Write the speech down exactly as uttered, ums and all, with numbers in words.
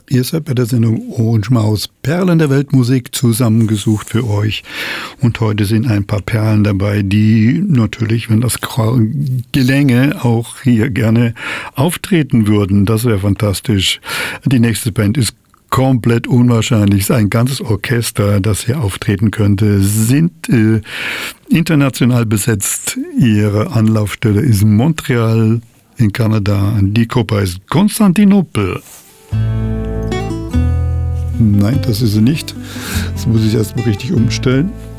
Ihr seid bei der Sendung Ohrenschmaus, Perlen der Weltmusik zusammengesucht für euch. Und heute sind ein paar Perlen dabei, die natürlich, wenn das gelänge, auch hier gerne auftreten würden. Das wäre fantastisch. Die nächste Band ist komplett unwahrscheinlich. Es ist ein ganzes Orchester, das hier auftreten könnte. Sind äh, international besetzt. Ihre Anlaufstelle ist Montreal in Kanada. Die Gruppe heißt Konstantinopel. Nein, das ist sie nicht. Das muss ich erst mal richtig umstellen.